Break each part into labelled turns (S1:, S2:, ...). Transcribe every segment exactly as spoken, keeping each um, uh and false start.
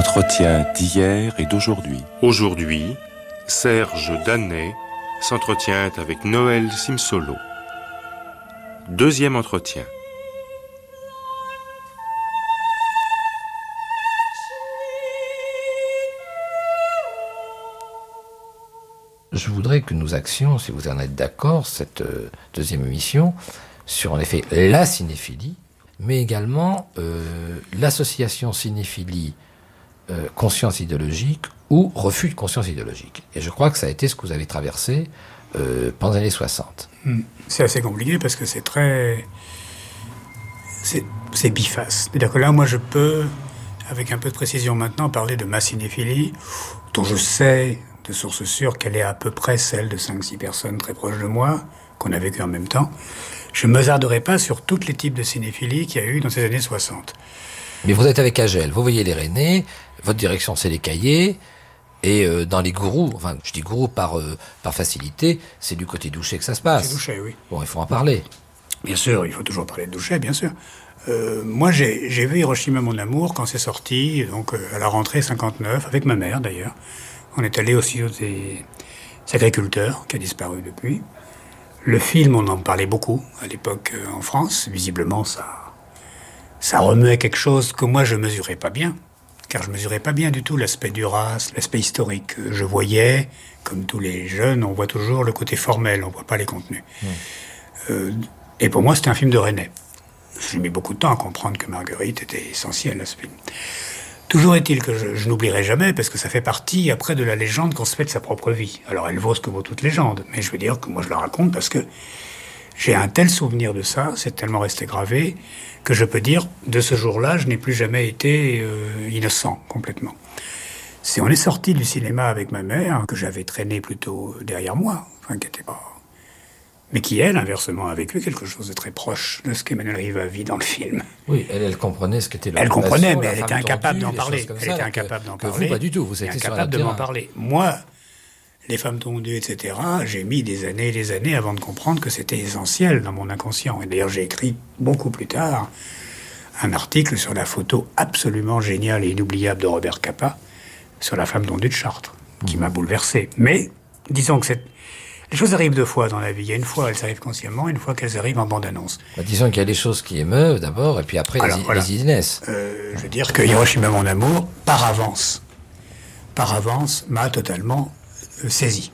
S1: Entretien d'hier et d'aujourd'hui.
S2: Aujourd'hui, Serge Danet s'entretient avec Noël Simsolo. Deuxième entretien.
S3: Je voudrais que nous axions, si vous en êtes d'accord, cette euh, deuxième émission sur en effet la cinéphilie, mais également euh, l'association cinéphilie euh, conscience idéologique ou refus de conscience idéologique. Et je crois que ça a été ce que vous avez traversé euh, pendant les années soixante.
S4: C'est assez compliqué parce que c'est très... C'est, c'est biface. C'est-à-dire que là, moi, je peux, avec un peu de précision maintenant, parler de ma cinéphilie, dont je sais de source sûre qu'elle est à peu près celle de cinq six personnes très proches de moi, qu'on a vécu en même temps. Je ne me hasarderai pas sur tous les types de cinéphilie qu'il y a eu dans ces années soixante.
S3: Mais vous êtes avec Agel, vous voyez les Rennais, votre direction c'est les Cahiers, et euh, dans les gourous, enfin je dis gourous par, euh, par facilité, c'est du côté Douchet que ça se passe.
S4: C'est Douchet, oui.
S3: Bon, il faut en parler.
S4: Bien sûr, il faut toujours parler de Douchet, bien sûr. Euh, moi, j'ai, j'ai vu Hiroshima, mon amour, quand c'est sorti, donc euh, à la rentrée cinquante-neuf, avec ma mère d'ailleurs. On est allé aussi aux des agriculteurs, qui a disparu depuis. Le film, on en parlait beaucoup à l'époque euh, en France. Visiblement, ça, ça remuait quelque chose que moi, je mesurais pas bien. Car je mesurais pas bien du tout l'aspect du race, l'aspect historique. Je voyais, comme tous les jeunes, on voit toujours le côté formel, on voit pas les contenus. Mmh. Euh, et pour moi, c'était un film de Resnais. J'ai mis beaucoup de temps à comprendre que Marguerite était essentielle à ce film. Toujours est-il que je, je n'oublierai jamais, parce que ça fait partie, après, de la légende qu'on se fait de sa propre vie. Alors, elle vaut ce que vaut toute légende, mais je veux dire que moi, je la raconte parce que j'ai un tel souvenir de ça, c'est tellement resté gravé, que je peux dire, de ce jour-là, je n'ai plus jamais été euh, innocent, complètement. C'est, on est sorti du cinéma avec ma mère, que j'avais traîné plutôt derrière moi, enfin, qui était pas... mais qui, elle, inversement, a vécu quelque chose de très proche de ce qu'Emmanuel Riva vit dans le film.
S3: Oui, elle, elle comprenait ce qu'était la
S4: Elle comprenait, mais elle
S3: était
S4: incapable d'en parler. Elle était incapable d'en parler.
S3: Vous, pas du tout. Vous étiez
S4: incapable de m'en parler. Moi, les femmes tondues, et cetera, j'ai mis des années et des années avant de comprendre que c'était essentiel dans mon inconscient. Et d'ailleurs, j'ai écrit beaucoup plus tard un article sur la photo absolument géniale et inoubliable de Robert Capa sur la femme tondue de Chartres, qui mmh. m'a bouleversé. Mais, disons que cette... les choses arrivent deux fois dans la vie. Il y a une fois, elles arrivent consciemment, une fois qu'elles arrivent en bande-annonce.
S3: Bah, disons qu'il y a des choses qui émeuvent d'abord, et puis après, Alors, les, voilà. les idées naissent.
S4: Euh, je veux dire que Hiroshima, mon amour, par avance, par avance, m'a totalement euh, saisi.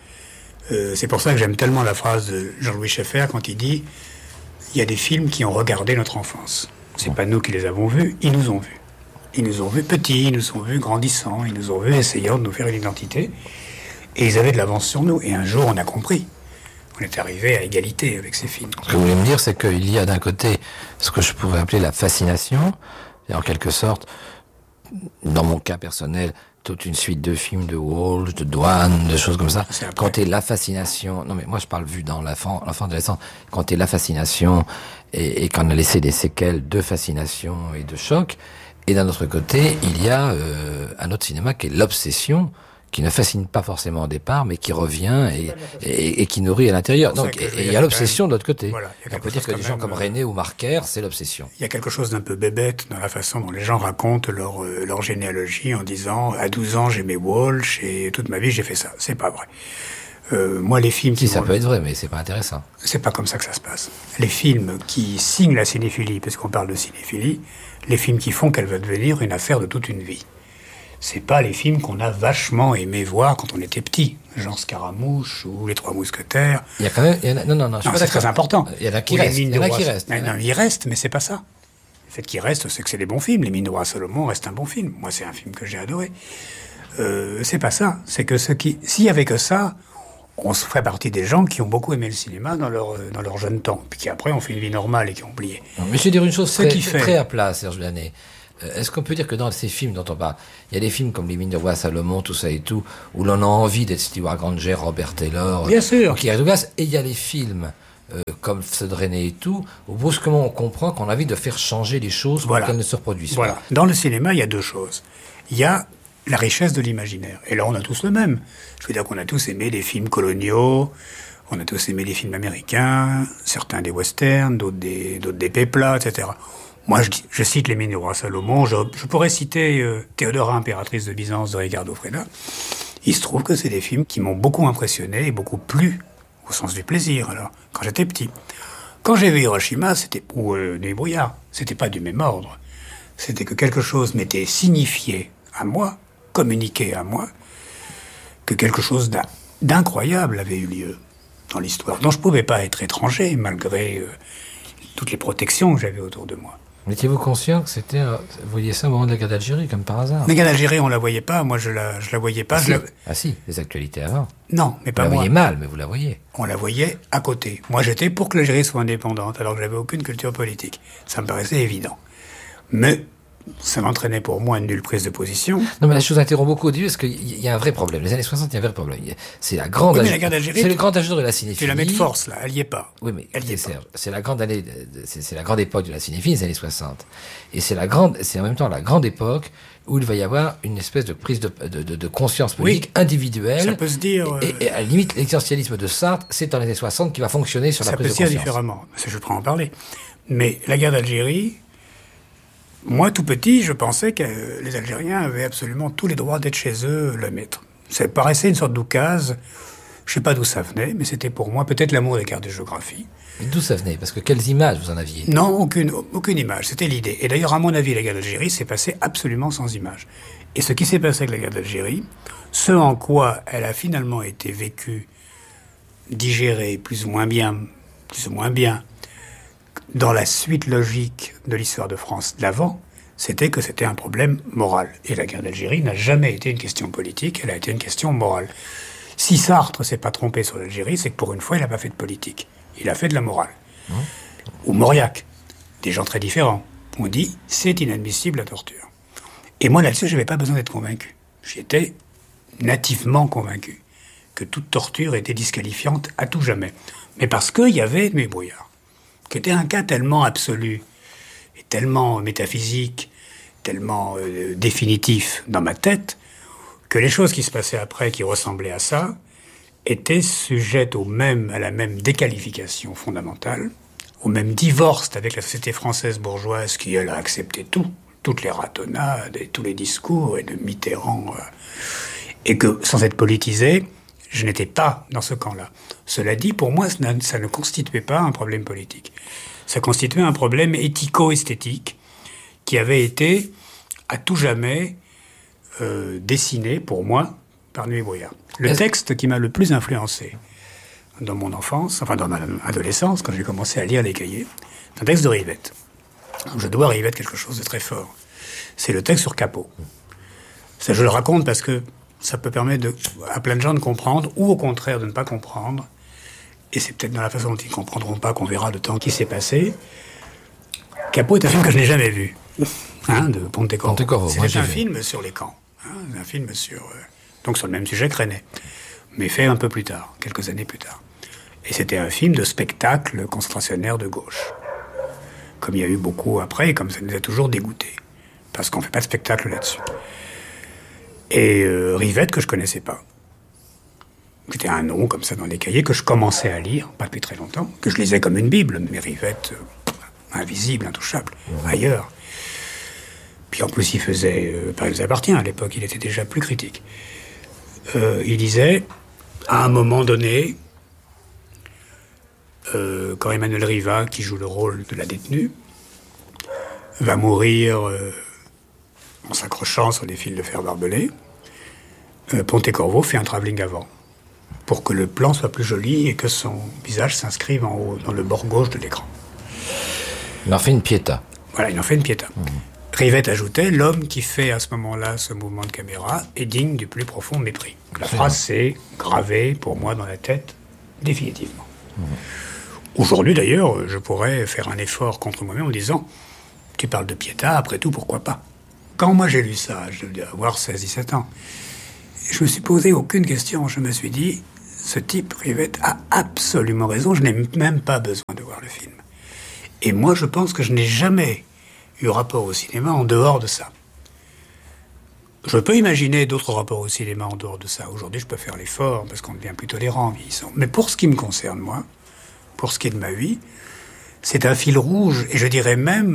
S4: Euh, c'est pour ça que j'aime tellement la phrase de Jean-Louis Schaeffer quand il dit « Il y a des films qui ont regardé notre enfance. C'est bon. Pas nous qui les avons vus, ils nous ont vus. Ils nous ont vus petits, ils nous ont vus grandissants, ils nous ont vus essayant de nous faire une identité. » Et ils avaient de l'avance sur nous. Et un jour, on a compris. On est arrivé à égalité avec ces films.
S3: Ce que vous voulez me dire, c'est qu'il y a d'un côté ce que je pourrais appeler la fascination, et en quelque sorte, dans mon cas personnel, toute une suite de films de Walsh, de Dwan, de choses comme ça. Quand t'es la fascination, non mais moi je parle vu dans l'enfant, l'enfant adolescent, quand t'es la fascination et, et qu'on a laissé des séquelles de fascination et de choc, et d'un autre côté, il y a euh, un autre cinéma qui est l'obsession, qui ne fascine pas forcément au départ, mais qui revient et, et, et qui nourrit à l'intérieur. Donc, et il y a l'obsession de l'autre côté. Voilà, on peut dire que des gens comme René ou Marquer, c'est l'obsession.
S4: Il y a quelque chose d'un peu bébête dans la façon dont les gens racontent leur, euh, leur généalogie en disant « à douze ans, j'aimais Walsh et toute ma vie, j'ai fait ça ». C'est pas vrai. Euh, moi, les films...
S3: Si, ça peut être vrai, mais c'est pas intéressant.
S4: C'est pas comme ça que ça se passe. Les films qui signent la cinéphilie, parce qu'on parle de cinéphilie, les films qui font qu'elle va devenir une affaire de toute une vie. C'est pas les films qu'on a vachement aimé voir quand on était petit, genre Scaramouche ou Les Trois Mousquetaires.
S3: Il y a quand même, il y en a, non, non, non, je
S4: non c'est très important.
S3: Il y en a qui restent. Il y en a qui restent.
S4: Non, non, il reste, mais c'est pas ça. Le fait qu'il reste, c'est que c'est des bons films. Les Mines de Roi Salomon reste un bon film. Moi, c'est un film que j'ai adoré. Euh, c'est pas ça. C'est que ceux qui, s'il y avait que ça, on se ferait partie des gens qui ont beaucoup aimé le cinéma dans leur, dans leur jeune temps, puis qui après ont fait une vie normale et qui ont oublié.
S3: Non, mais je vais dire une chose très,
S4: qui fait...
S3: très à plat, Serge Danet. Est-ce qu'on peut dire que dans ces films dont on parle, il y a des films comme Les Mines de Roi Salomon, tout ça et tout, où l'on a envie d'être Stewart Granger, Robert Taylor,
S4: bien sûr,
S3: Pierre Douglas, et il y a les films euh, comme Feu de René et tout, où brusquement on comprend qu'on a envie de faire changer les choses
S4: voilà.
S3: pour qu'elles ne se reproduisent
S4: voilà.
S3: pas.
S4: Dans le cinéma, il y a deux choses. Il y a la richesse de l'imaginaire. Et là, on a tous le même. Je veux dire qu'on a tous aimé les films coloniaux, on a tous aimé les films américains, certains des westerns, d'autres des, d'autres des péplats, et cetera. Moi, je, je cite les Mines du roi Salomon, je, je pourrais citer euh, Théodora, impératrice de Byzance de Ricardo Freda. Il se trouve que c'est des films qui m'ont beaucoup impressionné et beaucoup plu, au sens du plaisir, alors, quand j'étais petit. Quand j'ai vu Hiroshima, c'était, ou euh, Nuit brouillard, c'était pas du même ordre. C'était que quelque chose m'était signifié à moi, communiqué à moi, que quelque chose d'incroyable avait eu lieu dans l'histoire, dont je pouvais pas être étranger, malgré euh, toutes les protections que j'avais autour de moi.
S3: Étiez-vous conscient que c'était... euh, Vous voyez ça au moment de la guerre d'Algérie, comme par hasard?
S4: La guerre d'Algérie, on la voyait pas, moi je la, je la voyais pas.
S3: Ah,
S4: je
S3: si.
S4: la...
S3: Ah si, les actualités avant.
S4: Non, mais
S3: Vous
S4: pas
S3: la
S4: moi.
S3: voyez mal, mais vous la voyez.
S4: On la voyait à côté. Moi j'étais pour que l'Algérie soit indépendante, alors que j'avais aucune culture politique. Ça me paraissait évident. Mais ça m'entraînait pour moi une nulle prise de position.
S3: Non, mais la chose interrompt beaucoup au début, parce qu'il y a un vrai problème. Les années soixante, il y a un vrai problème. C'est la grande...
S4: Oui, mais
S3: âge...
S4: la guerre d'Algérie,
S3: C'est le
S4: tu-
S3: grand âge d'or de la cinéphilie.
S4: Tu la mets de force, là, elle y est pas.
S3: Oui, mais
S4: Elle y est
S3: c'est
S4: pas.
S3: c'est la grande année, de- de- c'est c'est la grande époque de la cinéphilie, les années soixante. Et c'est la grande, c'est en même temps la grande époque où il va y avoir une espèce de prise de, de, de, de conscience politique
S4: Oui.
S3: individuelle.
S4: Ça peut se dire, euh,
S3: Et, et à la limite, l'existentialisme de Sartre, c'est dans les années soixante qui va fonctionner sur la
S4: Ça peut
S3: prise
S4: se
S3: de
S4: dire
S3: conscience.
S4: différemment, parce que je pourrais en parler. Mais la guerre d'Algérie, moi tout petit, je pensais que les Algériens avaient absolument tous les droits d'être chez eux le maître. Ça paraissait une sorte d'oukase. Je sais pas d'où ça venait, mais c'était pour moi peut-être l'amour des cartes de géographie.
S3: Mais d'où ça venait? Parce que quelles images vous en aviez?
S4: Non, aucune, aucune image, c'était l'idée. Et d'ailleurs, à mon avis, la guerre d'Algérie s'est passée absolument sans image. Et ce qui s'est passé avec la guerre d'Algérie, ce en quoi elle a finalement été vécue, digérée plus ou moins bien, plus ou moins bien, dans la suite logique de l'histoire de France d'avant, c'était que c'était un problème moral. Et la guerre d'Algérie n'a jamais été une question politique, elle a été une question morale. Si Sartre s'est pas trompé sur l'Algérie, c'est que pour une fois, il n'a pas fait de politique. Il a fait de la morale. Mmh. Ou Mauriac, des gens très différents, ont dit c'est inadmissible la torture. Et moi là-dessus, je n'avais pas besoin d'être convaincu. J'étais nativement convaincu que toute torture était disqualifiante à tout jamais. Mais parce qu'il y avait Nuit brouillard, qui était un cas tellement absolu, et tellement métaphysique, tellement euh, définitif dans ma tête, que les choses qui se passaient après, qui ressemblaient à ça, étaient sujettes au même, à la même déqualification fondamentale, au même divorce avec la société française bourgeoise qui, elle, a accepté tout, toutes les ratonnades et tous les discours et de Mitterrand, euh, et que, sans être politisé, je n'étais pas dans ce camp-là. Cela dit, pour moi, ça ne, ça ne constituait pas un problème politique. Ça constituait un problème éthico-esthétique qui avait été, à tout jamais, euh, dessiné, pour moi, par Nuit brouillard. Le
S3: Est-ce...
S4: texte qui m'a le plus influencé dans mon enfance, enfin dans ma adolescence, quand j'ai commencé à lire les cahiers, c'est un texte de Rivette. Je dois à Rivette quelque chose de très fort. C'est le texte sur Capot. Ça, je le raconte parce que ça peut permettre de, à plein de gens de comprendre, ou au contraire de ne pas comprendre. Et c'est peut-être dans la façon dont ils ne comprendront pas qu'on verra le temps qui s'est passé. Capot est un film que je n'ai jamais vu, hein, de Pontecorvo.
S3: Pontecorvo, moi,
S4: c'est un
S3: j'ai
S4: film sur les camps, hein, un film sur, euh, donc sur le même sujet que René, mais fait un peu plus tard, quelques années plus tard. Et c'était un film de spectacle concentrationnaire de gauche, comme il y a eu beaucoup après, et comme ça nous a toujours dégoûtés, parce qu'on ne fait pas de spectacle là-dessus. Et euh, Rivette, que je connaissais pas. C'était un nom comme ça dans les cahiers que je commençais à lire, pas depuis très longtemps, que je lisais comme une Bible, mais Rivette, euh, invisible, intouchable, mmh. ailleurs. Puis en plus, il faisait euh, Paris nous appartient, à l'époque, il était déjà plus critique. Euh, il disait, à un moment donné, euh, quand Emmanuel Riva, qui joue le rôle de la détenue, va mourir euh, en s'accrochant sur des fils de fer barbelés, euh, Pontecorvo fait un travelling avant, pour que le plan soit plus joli et que son visage s'inscrive en haut, dans le bord gauche de l'écran.
S3: Il en fait une piéta.
S4: Voilà, il en fait une piéta. Mmh. Rivette ajoutait, l'homme qui fait à ce moment-là ce mouvement de caméra est digne du plus profond mépris. La phrase s'est gravée pour moi dans la tête, définitivement. Mmh. Aujourd'hui d'ailleurs, je pourrais faire un effort contre moi-même en disant, tu parles de piéta, après tout, pourquoi pas? Quand moi j'ai lu ça, je devais avoir seize dix-sept ans, je me suis posé aucune question, je me suis dit, ce type, Rivette, a absolument raison, je n'ai même pas besoin de voir le film. Et moi, je pense que je n'ai jamais eu rapport au cinéma en dehors de ça. Je peux imaginer d'autres rapports au cinéma en dehors de ça. Aujourd'hui, je peux faire l'effort, parce qu'on devient plus tolérant en vieillissant. Mais pour ce qui me concerne, moi, pour ce qui est de ma vie, c'est un fil rouge, et je dirais même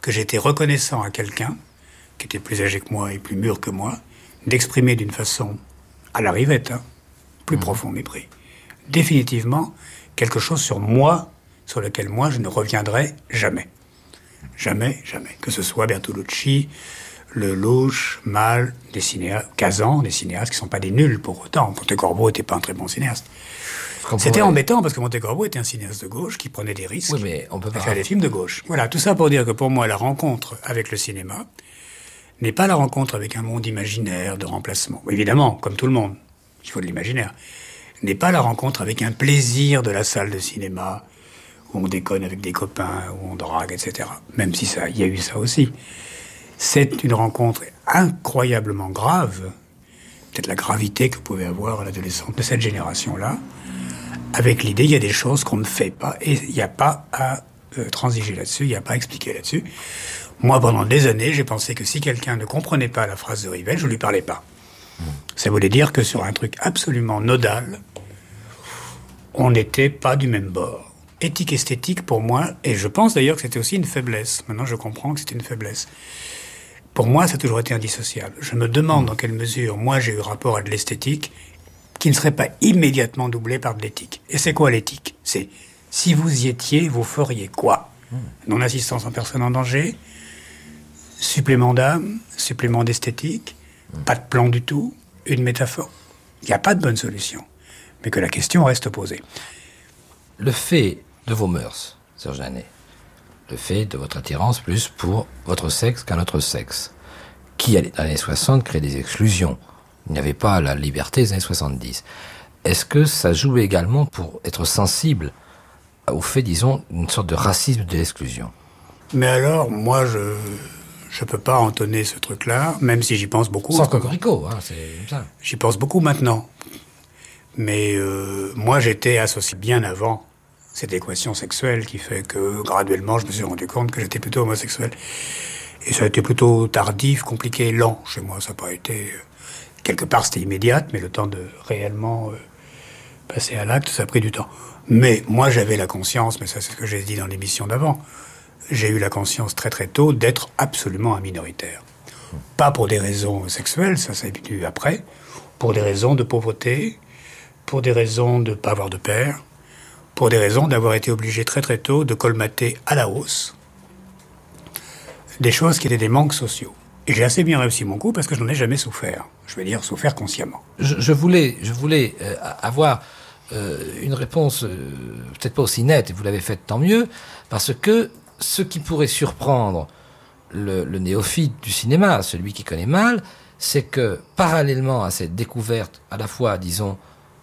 S4: que j'étais reconnaissant à quelqu'un, qui était plus âgé que moi et plus mûr que moi, d'exprimer d'une façon à la Rivette, hein, plus mmh. profond mépris, définitivement quelque chose sur moi, sur lequel moi je ne reviendrai jamais. Jamais, jamais. Que ce soit Bertolucci, Lelouch, Malle, des cinéastes, Kazan, des cinéastes qui ne sont pas des nuls pour autant. Pontecorvo n'était pas un très bon cinéaste. C'était pourrait... embêtant parce que Pontecorvo était un cinéaste de gauche qui prenait des risques
S3: oui, mais on peut pas
S4: à faire des films de gauche. Voilà, tout ça pour dire que pour moi, la rencontre avec le cinéma n'est pas la rencontre avec un monde imaginaire de remplacement. Évidemment, comme tout le monde, il faut de l'imaginaire. N'est pas la rencontre avec un plaisir de la salle de cinéma où on déconne avec des copains, où on drague, et cetera. Même si ça, il y a eu ça aussi. C'est une rencontre incroyablement grave, peut-être la gravité que pouvait avoir à l'adolescente de cette génération-là, avec l'idée, il y a des choses qu'on ne fait pas, et il n'y a pas à euh, transiger là-dessus, il n'y a pas à expliquer là-dessus. Moi, pendant des années, j'ai pensé que si quelqu'un ne comprenait pas la phrase de Rivette, je ne lui parlais pas. Ça voulait dire que sur un truc absolument nodal, on n'était pas du même bord. Éthique, esthétique, pour moi, et je pense d'ailleurs que c'était aussi une faiblesse. Maintenant, je comprends que c'était une faiblesse. Pour moi, ça a toujours été indissociable. Je me demande dans quelle mesure, moi, j'ai eu rapport à de l'esthétique qui ne serait pas immédiatement doublé par de l'éthique. Et c'est quoi l'éthique ? C'est, si vous y étiez, vous feriez quoi ? Non-assistance en personne en danger, supplément d'âme, supplément d'esthétique, pas de plan du tout, une métaphore. Il n'y a pas de bonne solution. Mais que la question reste posée.
S3: Le fait de vos mœurs, Serge Danet, le fait de votre attirance plus pour votre sexe qu'un autre sexe, qui, dans les années soixante, crée des exclusions. Il n'y avait pas la liberté des années soixante-dix. Est-ce que ça joue également pour être sensible au fait, disons, d'une sorte de racisme de l'exclusion ?
S4: Mais alors, moi, je je peux pas entonner ce truc-là, même si j'y pense beaucoup.
S3: Sans cocorico, hein, c'est ça.
S4: J'y pense beaucoup maintenant. Mais euh, moi, j'étais associé bien avant cette équation sexuelle qui fait que, graduellement, je me suis rendu compte que j'étais plutôt homosexuel. Et ça a été plutôt tardif, compliqué, lent chez moi. Ça n'a pas été... Euh, quelque part, c'était immédiat, mais le temps de réellement euh, passer à l'acte, ça a pris du temps. Mais moi, j'avais la conscience, mais ça, c'est ce que j'ai dit dans l'émission d'avant, j'ai eu la conscience très très tôt d'être absolument un minoritaire. Pas pour des raisons sexuelles, ça, ça est venu après, pour des raisons de pauvreté, pour des raisons de ne pas avoir de père, pour des raisons d'avoir été obligé très très tôt de colmater à la hausse des choses qui étaient des manques sociaux. Et j'ai assez bien réussi mon coup parce que je n'en ai jamais souffert. Je vais dire souffert consciemment.
S3: Je, je voulais, je voulais euh, avoir euh, une réponse euh, peut-être pas aussi nette, et vous l'avez faite tant mieux, parce que ce qui pourrait surprendre le, le néophyte du cinéma, celui qui connaît mal, c'est que parallèlement à cette découverte à la fois, disons,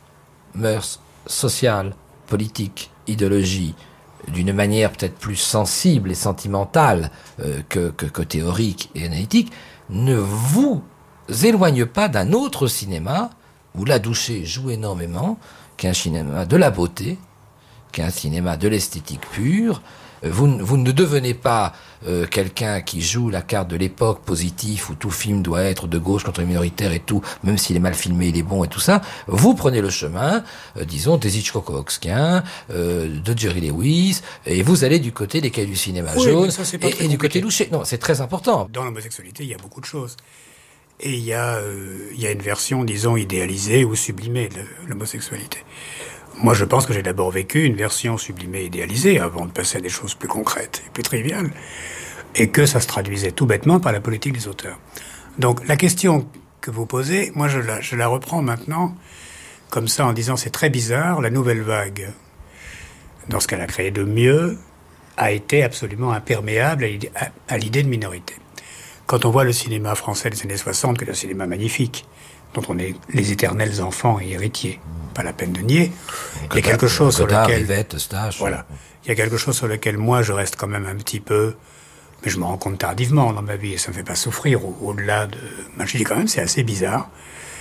S3: mœurs, sociales, politiques, idéologie, d'une manière peut-être plus sensible et sentimentale euh, que, que, que théorique et analytique, ne vous éloigne pas d'un autre cinéma où la Douchet joue énormément, qui est un cinéma de la beauté, qui est un cinéma de l'esthétique pure. Vous, vous ne devenez pas euh, quelqu'un qui joue la carte de l'époque positive où tout film doit être de gauche contre les minoritaires et tout, même s'il est mal filmé, il est bon et tout ça. Vous prenez le chemin, euh, disons, des Hitchcock-Hawksiens, euh, de Jerry Lewis, et vous allez du côté des cahiers du cinéma
S4: oui,
S3: jaune
S4: ça, et,
S3: et du côté Douchet. Non, c'est très important.
S4: Dans l'homosexualité, il y a beaucoup de choses. Et il y a, euh, il y a une version, disons, idéalisée ou sublimée de l'homosexualité. Moi, je pense que j'ai d'abord vécu une version sublimée, idéalisée, avant de passer à des choses plus concrètes et plus triviales, et que ça se traduisait tout bêtement par la politique des auteurs. Donc, la question que vous posez, moi, je la, je la reprends maintenant, comme ça, en disant, c'est très bizarre, la nouvelle vague, dans ce qu'elle a créé de mieux, a été absolument imperméable à l'idée de minorité. Quand on voit le cinéma français des années soixante, qui est un cinéma magnifique, dont on est les éternels enfants et héritiers, pas la peine de nier, il y a quelque chose sur lequel...
S3: Rivette, Stache,
S4: voilà. Il y a quelque chose sur lequel moi je reste quand même un petit peu, mais je me rends compte tardivement dans ma vie, et ça me fait pas souffrir au- au-delà de... Ben, je dis quand même, c'est assez bizarre.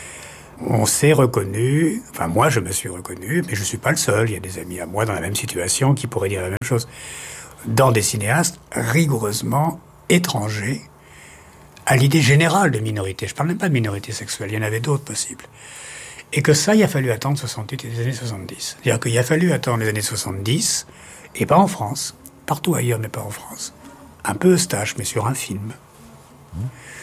S4: On s'est reconnu, enfin moi je me suis reconnu, mais je suis pas le seul, il y a des amis à moi dans la même situation qui pourraient dire la même chose, dans des cinéastes rigoureusement étrangers à l'idée générale de minorité. Je parle même pas de minorité sexuelle, il y en avait d'autres possibles. Et que ça, il a fallu attendre soixante-huit et les années soixante-dix. C'est-à-dire qu'il a fallu attendre les années soixante-dix, et pas en France, partout ailleurs, mais pas en France, un peu Eustache, mais sur un film. Mmh.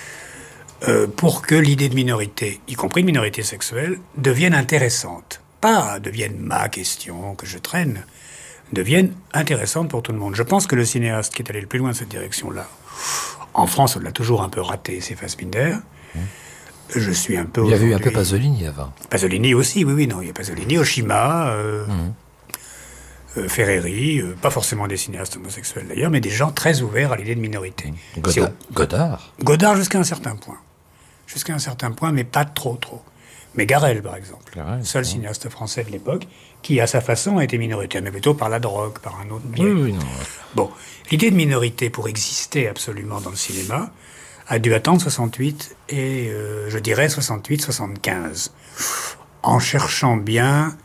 S4: Euh, pour que l'idée de minorité, y compris de minorité sexuelle, devienne intéressante. Pas devienne ma question que je traîne, devienne intéressante pour tout le monde. Je pense que le cinéaste qui est allé le plus loin de cette direction-là, en France, on l'a toujours un peu raté, c'est Fassbinder. Mmh. Je suis un peu...
S3: Il y avait eu un peu Pasolini avant.
S4: Pasolini aussi, oui, oui, non. Il y a Pasolini, Oshima, euh, mmh. euh, Ferreri, euh, pas forcément des cinéastes homosexuels d'ailleurs, mais des gens très ouverts à l'idée de minorité.
S3: Godard. Godard.
S4: Godard jusqu'à un certain point. Jusqu'à un certain point, mais pas trop, trop. Mais Garel, par exemple, Garel, seul ouais. cinéaste français de l'époque, qui, à sa façon, a été minoritaire, mais plutôt par la drogue, par un autre biais.
S3: Oui, oui, non.
S4: Bon, l'idée de minorité, pour exister absolument dans le cinéma, a dû attendre soixante-huit et, euh, je dirais, soixante-huit soixante-quinze. En cherchant bien,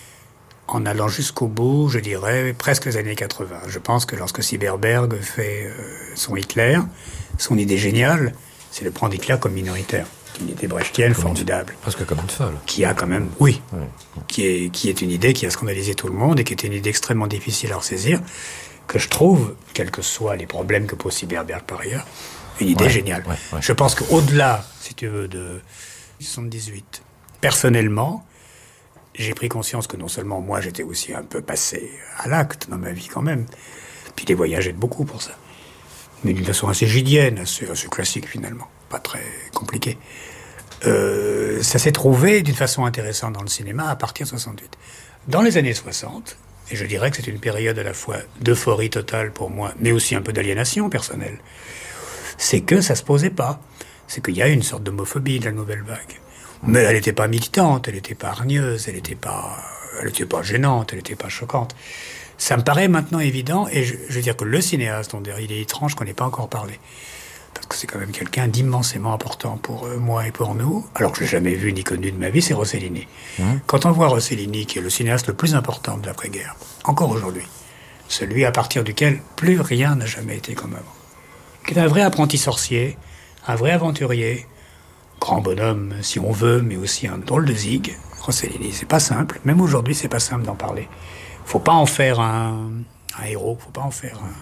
S4: en allant jusqu'au bout, je dirais, presque les années quatre-vingts. Je pense que lorsque Syberberg fait euh, son Hitler, son idée géniale, c'est de prendre Hitler comme minoritaire. Une idée brechtienne comme formidable.
S3: Une, presque comme une folle.
S4: Qui a quand même, oui, ouais. qui, est, qui est une idée qui a scandalisé tout le monde et qui était une idée extrêmement difficile à ressaisir, que je trouve, quels que soient les problèmes que pose Syberberg par ailleurs, une idée
S3: ouais,
S4: géniale.
S3: Ouais, ouais.
S4: Je pense qu'au-delà, si tu veux, de soixante-dix-huit, personnellement, j'ai pris conscience que non seulement moi, j'étais aussi un peu passé à l'acte dans ma vie quand même, puis les voyages aident beaucoup pour ça, mais d'une façon assez gidienne, assez, assez classique finalement, pas très compliqué. Euh, ça s'est trouvé d'une façon intéressante dans le cinéma à partir de soixante-huit. Dans les années soixante, et je dirais que c'est une période à la fois d'euphorie totale pour moi, mais aussi un peu d'aliénation personnelle, c'est que ça se posait pas. C'est qu'il y a une sorte d'homophobie de la nouvelle vague. Mais elle n'était pas militante, elle n'était pas hargneuse, elle n'était pas, elle n'était pas gênante, elle n'était pas choquante. Ça me paraît maintenant évident, et je, je veux dire que le cinéaste, on dirait, il est étrange qu'on n'ait pas encore parlé. Parce que c'est quand même quelqu'un d'immensément important pour euh, moi et pour nous, alors que je l'ai jamais vu ni connu de ma vie, c'est Rossellini. Mmh. Quand on voit Rossellini, qui est le cinéaste le plus important de l'après-guerre, encore aujourd'hui, celui à partir duquel plus rien n'a jamais été comme avant, qui est un vrai apprenti sorcier, un vrai aventurier, grand bonhomme si on veut, mais aussi un drôle de zig, Rossellini. C'est pas simple, même aujourd'hui c'est pas simple d'en parler. Faut pas en faire un, un héros, faut pas en faire un...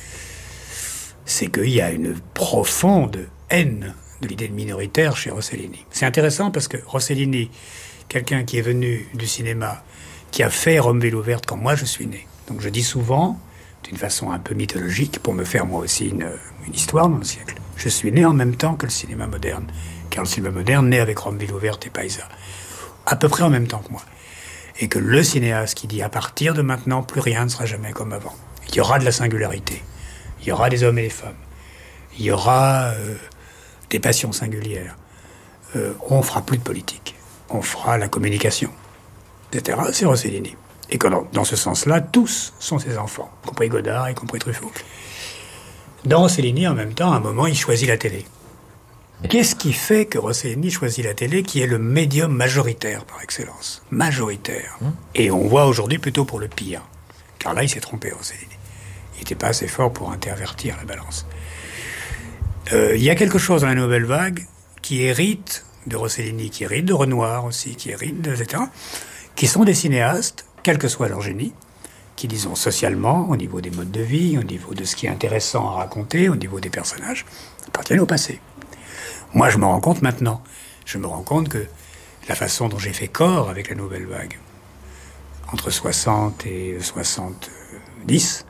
S4: C'est qu'il y a une profonde haine de l'idée de minoritaire chez Rossellini. C'est intéressant parce que Rossellini, quelqu'un qui est venu du cinéma, qui a fait Rome ville ouverte quand moi je suis né. Donc je dis souvent, d'une façon un peu mythologique, pour me faire moi aussi une, une histoire dans le siècle. Je suis né en même temps que le cinéma moderne, car le cinéma moderne naît avec Rome ville ouverte et Paisa, à peu près en même temps que moi. Et que le cinéaste qui dit à partir de maintenant, plus rien ne sera jamais comme avant. Il y aura de la singularité. Il y aura des hommes et des femmes. Il y aura euh, des passions singulières. Euh, on fera plus de politique. On fera la communication, et cetera. C'est Rossellini. Et que dans, dans ce sens-là, tous sont ses enfants, y compris Godard, y compris Truffaut. Dans Rossellini, en même temps, à un moment, il choisit la télé. Qu'est-ce qui fait que Rossellini choisit la télé, qui est le médium majoritaire par excellence? Majoritaire. Mmh. Et on voit aujourd'hui plutôt pour le pire. Car là, il s'est trompé, Rossellini. Il n'était pas assez fort pour intervertir la balance. Euh, il y a quelque chose dans la nouvelle vague qui hérite de Rossellini, qui hérite de Renoir aussi, qui hérite de... et cetera, qui sont des cinéastes, quel que soit leur génie, qui, disons, socialement, au niveau des modes de vie, au niveau de ce qui est intéressant à raconter, au niveau des personnages, appartiennent au passé. Moi, je me rends compte maintenant. Je me rends compte que la façon dont j'ai fait corps avec la nouvelle vague, entre soixante et soixante-dix,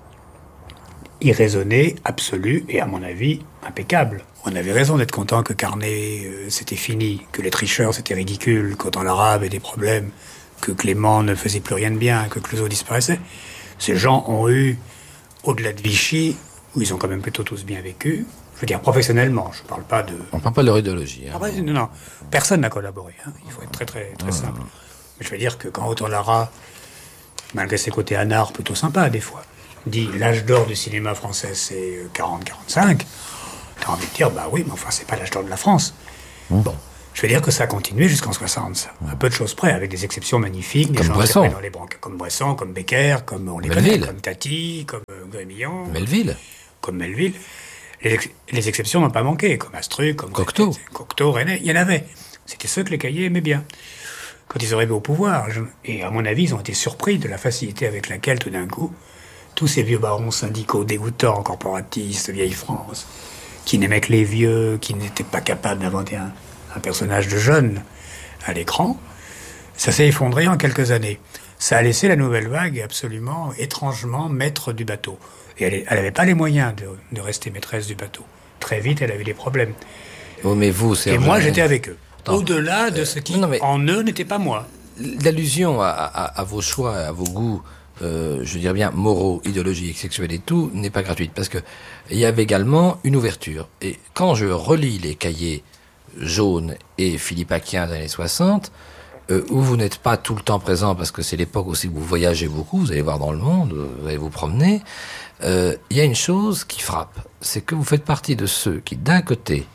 S4: irraisonné, absolu et, à mon avis, impeccable. On avait raison d'être content que Carnet, euh, c'était fini, que les tricheurs, c'était ridicule, qu'Autant l'Arabe avait des problèmes, que Clément ne faisait plus rien de bien, que Clouseau disparaissait. Ces gens ont eu, au-delà de Vichy, où ils ont quand même plutôt tous bien vécu, je veux dire professionnellement, je ne parle pas de...
S3: On ne parle pas de leur idéologie. Hein.
S4: Après, non, non, personne n'a collaboré, hein. Il faut être très, très, très ah, simple. Mais je veux dire que quand Autant l'Arabe, malgré ses côtés anards plutôt sympas des fois, dit l'âge d'or du cinéma français c'est quarante à quarante-cinq, t'as envie de dire bah oui, mais enfin c'est pas l'âge d'or de la France. Mmh. Bon, je veux dire que ça a continué jusqu'en soixante, ça. Mmh. À peu de choses près, avec des exceptions magnifiques, des
S3: comme
S4: gens
S3: Bresson.
S4: Qui dans les branques, comme Bresson, comme Becker, comme on les connaît, comme Tati, comme euh, Grémillon,
S3: Melville,
S4: comme Melville. Les, ex- les exceptions n'ont pas manqué, comme Astruc, comme
S3: Cocteau,
S4: René, Cocteau, René, il y en avait. C'était ceux que les cahiers aimaient bien. Quand ils arrivaient au pouvoir, je... et à mon avis, ils ont été surpris de la facilité avec laquelle, tout d'un coup, tous ces vieux barons syndicaux dégoûtants, corporatistes, vieille France, qui n'aimaient que les vieux, qui n'étaient pas capables d'inventer un, un personnage de jeune à l'écran, ça s'est effondré en quelques années. Ça a laissé la nouvelle vague absolument, étrangement, maître du bateau. Et elle n'avait pas les moyens de, de rester maîtresse du bateau. Très vite, elle avait des problèmes.
S3: Oh, mais vous, c'est
S4: Et
S3: vrai.
S4: moi, j'étais avec eux.
S3: Attends,
S4: Au-delà de
S3: euh,
S4: ce qui,
S3: non, mais-
S4: en eux, n'était pas moi.
S3: L'allusion à, à, à vos choix, à vos goûts, euh, je dirais bien moraux, idéologiques, sexuels et tout, n'est pas gratuite. Parce que il y avait également une ouverture. Et quand je relis les cahiers jaunes et philippaciens des années soixante, euh, où vous n'êtes pas tout le temps présent, parce que c'est l'époque aussi où vous voyagez beaucoup, vous allez voir dans le monde, vous allez vous promener, euh, il y a une chose qui frappe, c'est que vous faites partie de ceux qui, d'un côté,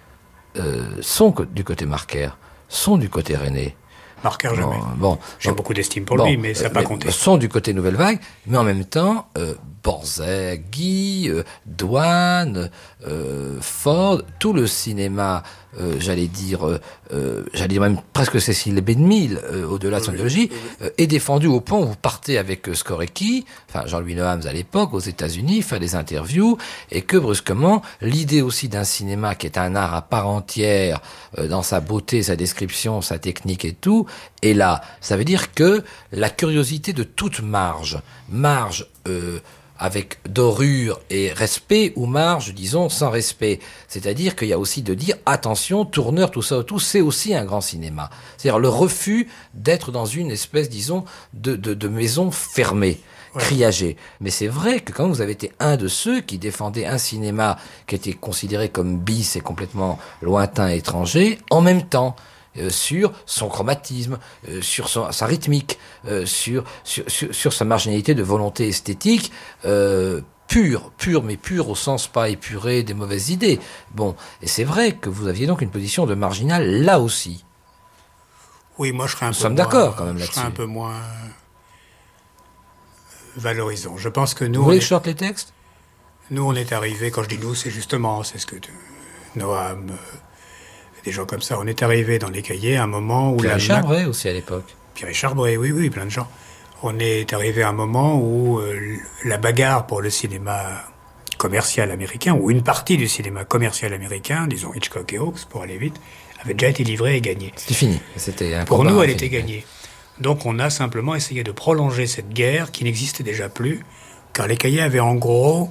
S3: euh, sont co- du côté Marquer, sont du côté René.
S4: Marquer jamais.
S3: Bon, bon,
S4: J'ai
S3: bon,
S4: beaucoup d'estime pour
S3: bon,
S4: lui, mais ça n'a
S3: euh,
S4: pas compté.
S3: Sont du côté Nouvelle Vague, mais en même temps, euh, Borzec, Guy, euh, Douane, euh, Ford, tout le cinéma, euh, j'allais dire, euh, euh, j'allais dire même presque Cécile Benmille, euh, au-delà de son idéologie, euh, est défendu au point où vous partez avec euh, Skorecki, enfin Jean-Louis Nohams à l'époque, aux États-Unis, faire des interviews, et que brusquement, l'idée aussi d'un cinéma qui est un art à part entière, euh, dans sa beauté, sa description, sa technique et tout, est là. Ça veut dire que la curiosité de toute marge, marge euh, avec dorure et respect, ou marge, disons, sans respect. C'est-à-dire qu'il y a aussi de dire, attention, tourneur, tout ça, tout, c'est aussi un grand cinéma. C'est-à-dire le refus d'être dans une espèce, disons, de, de, de maison fermée.
S4: Ouais.
S3: Criagé. Mais c'est vrai que quand vous avez été un de ceux qui défendait un cinéma qui était considéré comme bis et complètement lointain et étranger, en même temps, euh, sur son chromatisme, euh, sur son, sa rythmique, euh, sur, sur, sur, sur sa marginalité de volonté esthétique, euh, pure, pure, mais pure au sens pas épuré des mauvaises idées. Bon, et c'est vrai que vous aviez donc une position de marginal là aussi.
S4: Oui, moi je serais un
S3: Nous
S4: peu
S3: sommes
S4: moins-
S3: d'accord, quand même,
S4: Je serais un
S3: là-dessus.
S4: peu moins valorisant. Je pense que nous,
S3: Vous
S4: on
S3: voulez
S4: est,
S3: que je sorte les textes?
S4: nous, on est arrivés, quand je dis nous, c'est justement, c'est ce que tu- Noam, euh, des gens comme ça, on est arrivés dans les cahiers à un moment où
S3: Pierre
S4: la
S3: Richard
S4: ma-
S3: Bray aussi à l'époque.
S4: Pierre-Richard Bray, oui, oui, plein de gens. On est arrivé à un moment où euh, la bagarre pour le cinéma commercial américain, ou une partie du cinéma commercial américain, disons Hitchcock et Hawks, pour aller vite, avait déjà été livrée et gagnée.
S3: C'était fini. C'était un
S4: Pour
S3: combat
S4: nous, elle
S3: infini.
S4: était gagnée. Donc on a simplement essayé de prolonger cette guerre qui n'existait déjà plus, car les cahiers avaient en gros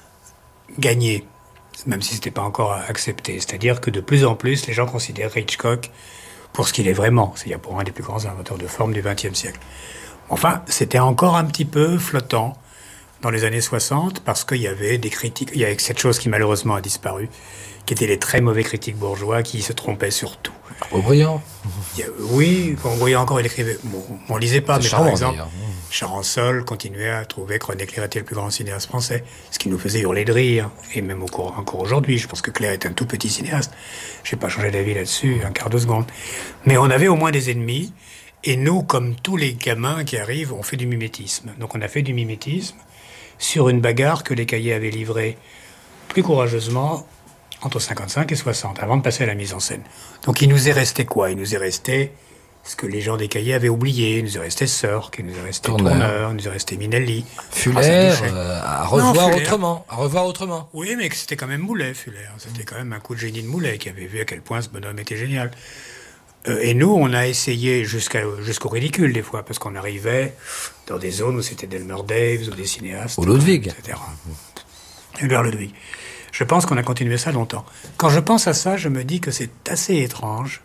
S4: gagné, même si ce n'était pas encore accepté. C'est-à-dire que de plus en plus, les gens considèrent Hitchcock pour ce qu'il est vraiment, c'est-à-dire pour un des plus grands inventeurs de forme du vingtième siècle. Enfin, c'était encore un petit peu flottant dans les années soixante, parce qu'il y avait des critiques, il y avait cette chose qui malheureusement a disparu, qui étaient les très mauvais critiques bourgeois qui se trompaient sur tout.
S3: Aubryon.
S4: Il y a- oui, on voyait encore, il écrivait. Bon, on lisait pas,
S3: C'est
S4: mais
S3: charmant,
S4: par exemple,
S3: d'ailleurs.
S4: Charançol continuait à trouver que René Clair était le plus grand cinéaste français, ce qui nous faisait hurler de rire. Et même au cours- encore aujourd'hui, je pense que Clair est un tout petit cinéaste. J'ai pas changé d'avis là-dessus, un quart de seconde. Mais on avait au moins des ennemis, et nous, comme tous les gamins qui arrivent, on fait du mimétisme. Donc on a fait du mimétisme sur une bagarre que les cahiers avaient livrée plus courageusement entre cinquante-cinq et soixante, avant de passer à la mise en scène. Donc il nous est resté quoi? Il nous est resté ce que les gens des cahiers avaient oublié. Il nous est resté Sœur, il nous est resté
S3: Tourneur.
S4: Tourneur, il nous est resté Minelli.
S3: Fuller,
S4: Ah, ça touchait.
S3: euh, à revoir
S4: Fuller.
S3: autrement. À revoir autrement.
S4: Oui, mais que c'était quand même Moulet, Fuller. C'était quand même un coup de génie de Moulet, qui avait vu à quel point ce bonhomme était génial. Euh, et nous, on a essayé jusqu'à, jusqu'au ridicule, des fois, parce qu'on arrivait dans des zones où c'était Delmer Daves ou des cinéastes.
S3: Ou Ludwig.
S4: et cetera. Hubert Ludwig. Je pense qu'on a continué ça longtemps. Quand je pense à ça, je me dis que c'est assez étrange.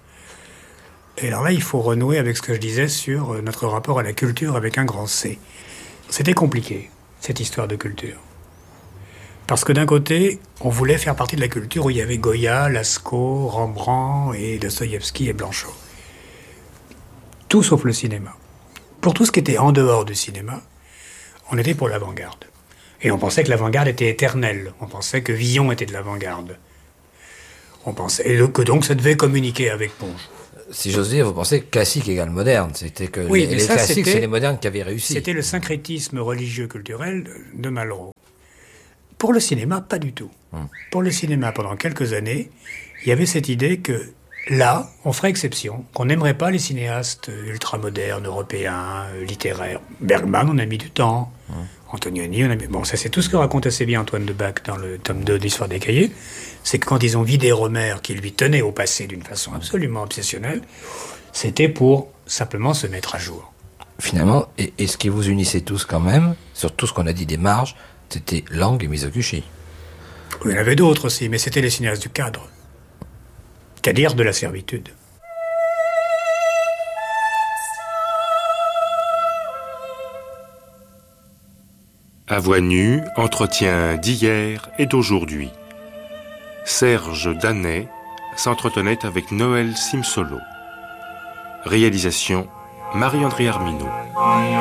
S4: Et alors là, il faut renouer avec ce que je disais sur euh, notre rapport à la culture avec un grand C. C'était compliqué, cette histoire de culture. Parce que d'un côté, on voulait faire partie de la culture où il y avait Goya, Lascaux, Rembrandt et Dostoïevski et Blanchot. Tout sauf le cinéma. Pour tout ce qui était en dehors du cinéma, on était pour l'avant-garde. Et on pensait que l'avant-garde était éternelle. On pensait que Villon était de l'avant-garde. On pensait et que donc ça devait communiquer avec Ponge.
S3: Si j'ose dire, vous pensez que classique égale moderne. C'était que
S4: Oui,
S3: les,
S4: mais
S3: les
S4: ça,
S3: classiques,
S4: c'était-
S3: c'est les modernes qui avaient réussi.
S4: C'était le syncrétisme religieux-culturel de- de Malraux. Pour le cinéma, pas du tout.
S3: Hum.
S4: Pour le cinéma, pendant quelques années, il y avait cette idée que là, on ferait exception, qu'on n'aimerait pas les cinéastes ultramodernes, européens, euh, littéraires. Bergman, on a mis du temps.
S3: Hum.
S4: Antonioni, on a... bon, ça c'est tout ce que raconte assez bien Antoine de Bac dans le tome deux de l'Histoire des cahiers, c'est que quand ils ont vidé Rohmer, qui lui tenait au passé d'une façon absolument obsessionnelle, c'était pour simplement se mettre à jour.
S3: Finalement, et, et ce qui vous unissait tous quand même, sur tout ce qu'on a dit des marges, c'était Lang et Mizoguchi.
S4: Il y en avait d'autres aussi, mais c'était les cinéastes du cadre. Qu'à dire de la servitude.
S2: À voix nue, entretien d'hier et d'aujourd'hui. Serge Danet s'entretenait avec Noël Simsolo. Réalisation Marie-André Arminaud.